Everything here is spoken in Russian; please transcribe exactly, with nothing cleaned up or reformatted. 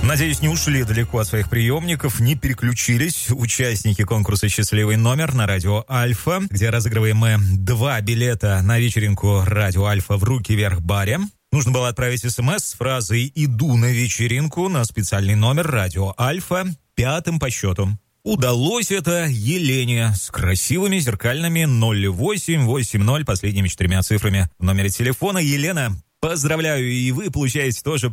Надеюсь, не ушли далеко от своих приемников, не переключились участники конкурса «Счастливый номер» на радио «Альфа», где разыгрываем мы два билета на вечеринку радио «Альфа» в «Руки вверх» баре. Нужно было отправить смс с фразой «Иду на вечеринку» на специальный номер радио «Альфа», пятым по счету. Удалось это Елене с красивыми зеркальными ноль восемь восемь ноль последними четырьмя цифрами в номере телефона. Елена, поздравляю, и вы получаете тоже